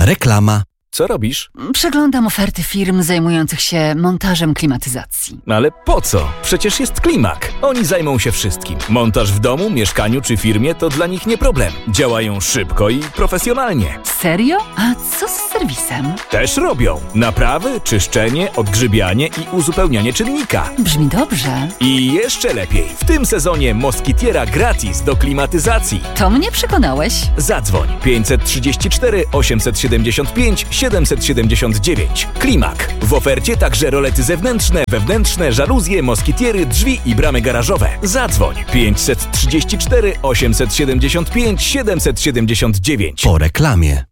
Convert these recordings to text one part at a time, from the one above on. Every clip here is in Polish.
Reklama. Co robisz? Przeglądam oferty firm zajmujących się montażem klimatyzacji. Ale po co? Przecież jest Klimak. Oni zajmą się wszystkim. Montaż w domu, mieszkaniu czy firmie to dla nich nie problem. Działają szybko i profesjonalnie. Serio? A co z serwisem? Też robią. Naprawy, czyszczenie, odgrzybianie i uzupełnianie czynnika. Brzmi dobrze. I jeszcze lepiej. W tym sezonie Moskitiera gratis do klimatyzacji. To mnie przekonałeś. Zadzwoń 534 875 779. Klimak. W ofercie także rolety zewnętrzne, wewnętrzne, żaluzje, moskitiery, drzwi i bramy garażowe. Zadzwoń 534 875 779. Po reklamie.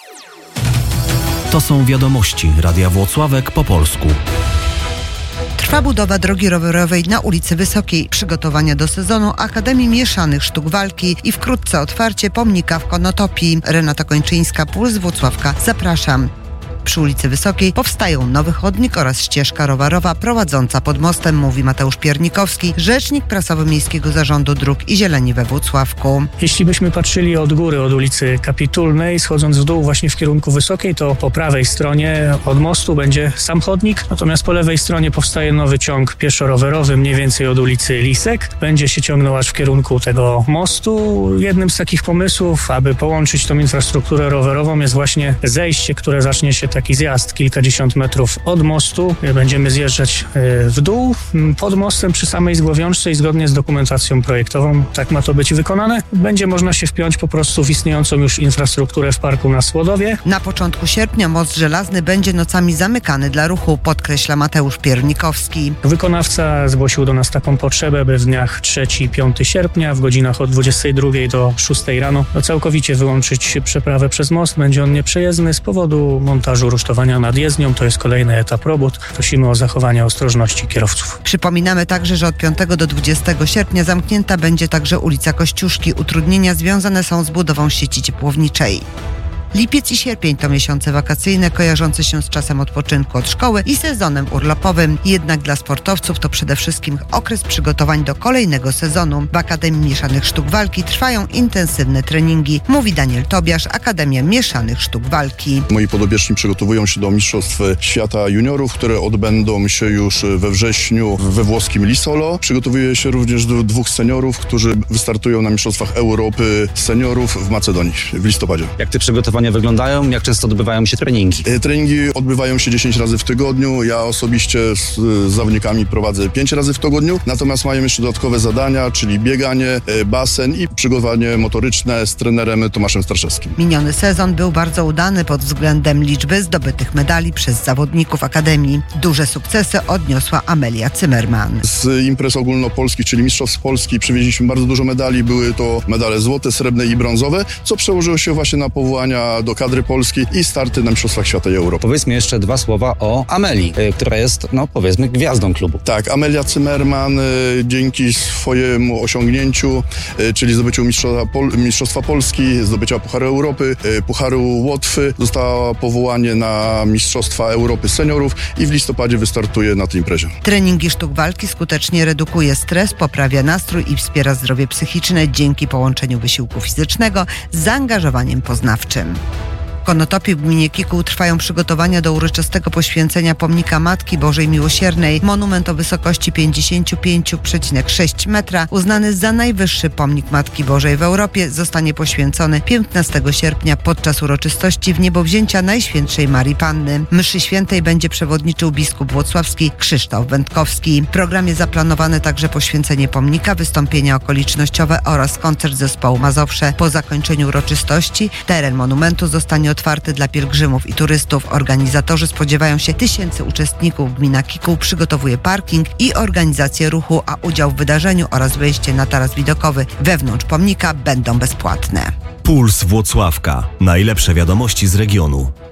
To są wiadomości Radia Włocławek po polsku. Trwa budowa drogi rowerowej na ulicy Wysokiej. Przygotowania do sezonu Akademii Mieszanych Sztuk Walki i wkrótce otwarcie pomnika w Konotopii. Renata Kończyńska, Puls Włocławka. Zapraszam. Przy ulicy Wysokiej powstają nowy chodnik oraz ścieżka rowerowa prowadząca pod mostem, mówi Mateusz Piernikowski, rzecznik prasowy Miejskiego Zarządu Dróg i Zieleni we Włocławku. Jeśli byśmy patrzyli od góry, od ulicy Kapitulnej, schodząc w dół właśnie w kierunku Wysokiej, to po prawej stronie od mostu będzie sam chodnik, natomiast po lewej stronie powstaje nowy ciąg pieszo-rowerowy, mniej więcej od ulicy Lisek. Będzie się ciągnął aż w kierunku tego mostu. Jednym z takich pomysłów, aby połączyć tą infrastrukturę rowerową, jest właśnie zejście, które zacznie się taki zjazd kilkadziesiąt metrów od mostu. Będziemy zjeżdżać w dół pod mostem przy samej zgłowiączce i zgodnie z dokumentacją projektową tak ma to być wykonane. Będzie można się wpiąć po prostu w istniejącą już infrastrukturę w parku na Słodowie. Na początku sierpnia most żelazny będzie nocami zamykany dla ruchu, podkreśla Mateusz Piernikowski. Wykonawca zgłosił do nas taką potrzebę, by w dniach 3 i 5 sierpnia w godzinach od 22 do 6 rano całkowicie wyłączyć przeprawę przez most. Będzie on nieprzejezdny z powodu montażu rusztowania nad jezdnią. To jest kolejny etap robót. Prosimy o zachowanie ostrożności kierowców. Przypominamy także, że od 5 do 20 sierpnia zamknięta będzie także ulica Kościuszki. Utrudnienia związane są z budową sieci ciepłowniczej. Lipiec i sierpień to miesiące wakacyjne kojarzące się z czasem odpoczynku od szkoły i sezonem urlopowym. Jednak dla sportowców to przede wszystkim okres przygotowań do kolejnego sezonu. W Akademii Mieszanych Sztuk Walki trwają intensywne treningi, mówi Daniel Tobiasz, Akademia Mieszanych Sztuk Walki. Moi podobieczni przygotowują się do Mistrzostw Świata Juniorów, które odbędą się już we wrześniu we włoskim Lisolo. Przygotowuje się również do 2 seniorów, którzy wystartują na Mistrzostwach Europy Seniorów w Macedonii w listopadzie. Jak te przygotowania wyglądają? Jak często odbywają się treningi? Treningi odbywają się 10 razy w tygodniu. Ja osobiście z zawodnikami prowadzę 5 razy w tygodniu. Natomiast mają jeszcze dodatkowe zadania, czyli bieganie, basen i przygotowanie motoryczne z trenerem Tomaszem Starszewskim. Miniony sezon był bardzo udany pod względem liczby zdobytych medali przez zawodników Akademii. Duże sukcesy odniosła Amelia Zimmerman. Z imprez ogólnopolskich, czyli Mistrzostw Polski, przywieźliśmy bardzo dużo medali. Były to medale złote, srebrne i brązowe, co przełożyło się właśnie na powołania do kadry polskiej i starty na Mistrzostwach Świata i Europy. Powiedzmy jeszcze 2 słowa o Amelii, która jest, powiedzmy, gwiazdą klubu. Tak, Amelia Zimmerman dzięki swojemu osiągnięciu, czyli zdobyciu Mistrzostwa Polski, zdobycia Pucharu Europy, Pucharu Łotwy, została powołanie na Mistrzostwa Europy Seniorów i w listopadzie wystartuje na tej imprezie. Treningi sztuk walki skutecznie redukuje stres, poprawia nastrój i wspiera zdrowie psychiczne dzięki połączeniu wysiłku fizycznego z zaangażowaniem poznawczym. W Konotopii w gminie Kikuł trwają przygotowania do uroczystego poświęcenia pomnika Matki Bożej Miłosiernej. Monument o wysokości 55,6 metra, uznany za najwyższy pomnik Matki Bożej w Europie, zostanie poświęcony 15 sierpnia podczas uroczystości w niebowzięcia Najświętszej Marii Panny. Mszy świętej będzie przewodniczył biskup włocławski Krzysztof Wędkowski. W programie zaplanowane także poświęcenie pomnika, wystąpienia okolicznościowe oraz koncert zespołu Mazowsze. Po zakończeniu uroczystości teren monumentu zostanie otwarty dla pielgrzymów i turystów. Organizatorzy spodziewają się tysięcy uczestników. Gmina Kikuł przygotowuje parking i organizację ruchu, a udział w wydarzeniu oraz wejście na taras widokowy wewnątrz pomnika będą bezpłatne. Puls Włocławka. Najlepsze wiadomości z regionu.